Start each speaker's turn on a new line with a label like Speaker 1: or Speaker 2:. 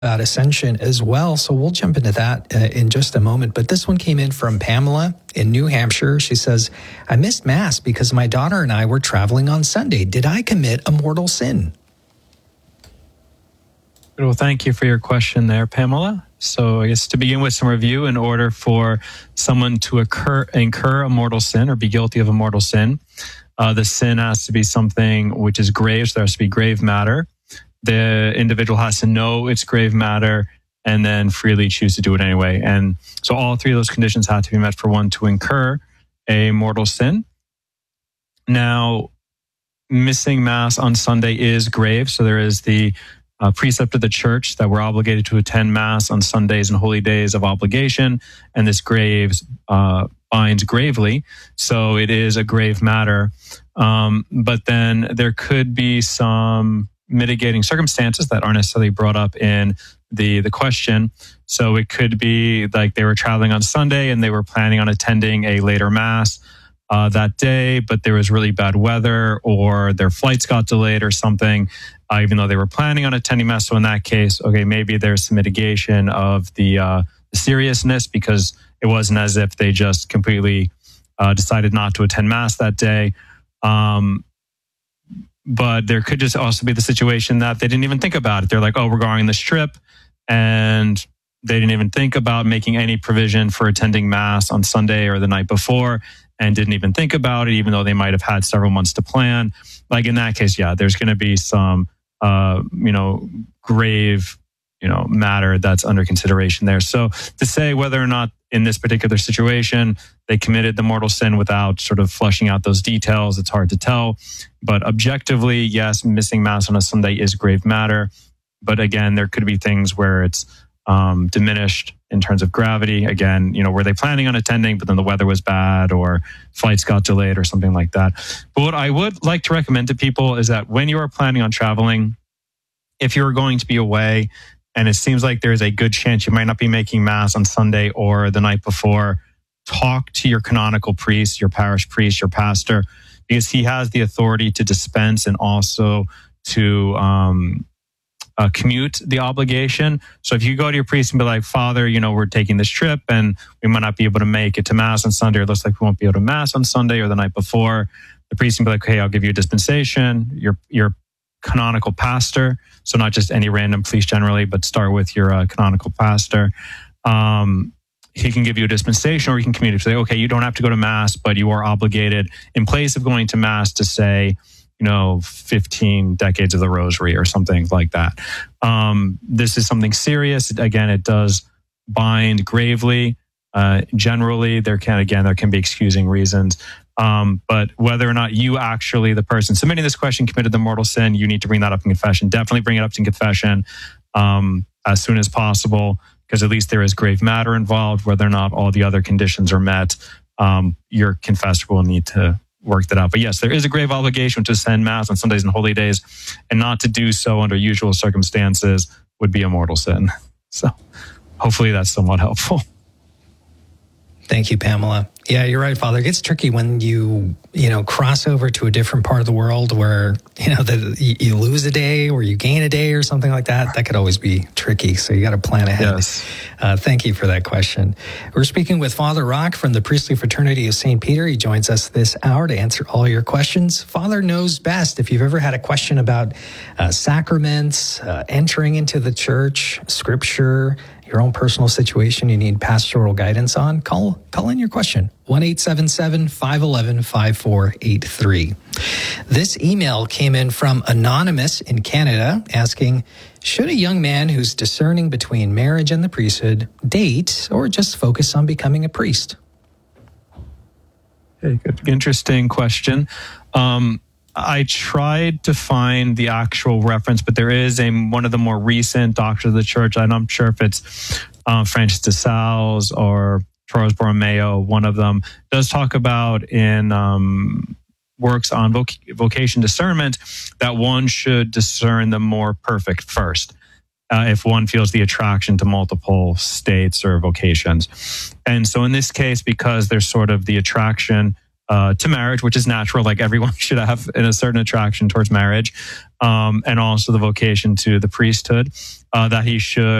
Speaker 1: about Ascension as well. So we'll jump into that in just a moment. But this one came in from Pamela in New Hampshire. She says, I missed Mass because my daughter and I were traveling on Sunday. Did I commit a mortal sin?
Speaker 2: Well, thank you for your question there, Pamela. So I guess to begin with some review, in order for someone to incur a mortal sin or be guilty of a mortal sin, the sin has to be something which is grave. So there has to be grave matter. The individual has to know it's grave matter and then freely choose to do it anyway. And so all three of those conditions have to be met for one to incur a mortal sin. Now, missing Mass on Sunday is grave. So there is the precept of the church that we're obligated to attend Mass on Sundays and holy days of obligation. And this binds gravely. So it is a grave matter. But then there could be some mitigating circumstances that aren't necessarily brought up in the question. So it could be like they were traveling on Sunday and they were planning on attending a later Mass that day, but there was really bad weather or their flights got delayed or something, even though they were planning on attending Mass. So in that case, okay, maybe there's some mitigation of the seriousness, because it wasn't as if they just completely decided not to attend Mass that day. But there could just also be the situation that they didn't even think about it. They're like, oh, we're going on this trip, and they didn't even think about making any provision for attending Mass on Sunday or the night before, and didn't even think about it, even though they might have had several months to plan. Like in that case, yeah, there's going to be some, grave, matter that's under consideration there. So to say whether or not in this particular situation they committed the mortal sin without sort of fleshing out those details, it's hard to tell. But objectively, yes, missing Mass on a Sunday is grave matter. But again, there could be things where it's diminished in terms of gravity. Again, were they planning on attending, but then the weather was bad or flights got delayed or something like that. But what I would like to recommend to people is that when you are planning on traveling, if you're going to be away and it seems like there's a good chance you might not be making Mass on Sunday or the night before, talk to your canonical priest, your parish priest, your pastor, because he has the authority to dispense and also to commute the obligation. So if you go to your priest and be like, Father, we're taking this trip and we might not be able to make it to Mass on Sunday, or it looks like we won't be able to Mass on Sunday or the night before, the priest can be like, hey, I'll give you a dispensation. Your canonical pastor, so not just any random priest generally, but start with your canonical pastor. He can give you a dispensation, or he can communicate, say, okay, you don't have to go to Mass, but you are obligated in place of going to Mass to say, 15 decades of the Rosary or something like that. This is something serious. Again, it does bind gravely. Generally, there can be excusing reasons. But whether or not you actually, the person submitting this question, committed the mortal sin, you need to bring that up in confession. Definitely bring it up in confession as soon as possible, because at least there is grave matter involved. Whether or not all the other conditions are met, your confessor will need to work that out. But yes, there is a grave obligation to attend Mass on Sundays and holy days, and not to do so under usual circumstances would be a mortal sin. So hopefully that's somewhat helpful.
Speaker 1: Thank you, Pamela. Yeah, you're right, Father. It gets tricky when you cross over to a different part of the world where, you lose a day or you gain a day or something like that. That could always be tricky. So you got to plan ahead.
Speaker 2: Yes.
Speaker 1: Thank you for that question. We're speaking with Father Rock from the Priestly Fraternity of St. Peter. He joins us this hour to answer all your questions. Father knows best. If you've ever had a question about sacraments, entering into the church, scripture, your own personal situation you need pastoral guidance on, call in your question, 1-877-511-5483. This email came in from Anonymous in Canada asking, should a young man who's discerning between marriage and the priesthood date or just focus on becoming a priest?
Speaker 2: Okay, good. Interesting question. I tried to find the actual reference, but there is one of the more recent doctors of the church. I'm not sure if it's Francis de Sales or Charles Borromeo. One of them does talk about in works on vocation discernment that one should discern the more perfect first. If one feels the attraction to multiple states or vocations. And so in this case, because there's sort of the attraction to marriage, which is natural, like everyone should have in a certain attraction towards marriage, and also the vocation to the priesthood, that he should